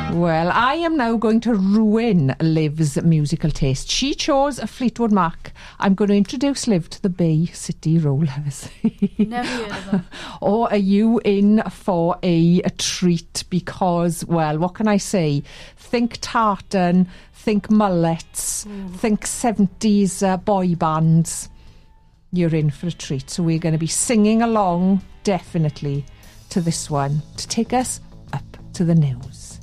Well, I am now going to ruin Liv's musical taste. She chose a Fleetwood Mac. I'm going to introduce Liv to the Bay City Rollers. Never heard of them. Or are you in for a treat? Because, well, what can I say? Think tartan, think mullets, think 70s boy bands. You're in for a treat. So we're going to be singing along, definitely, to this one to take us up to the news.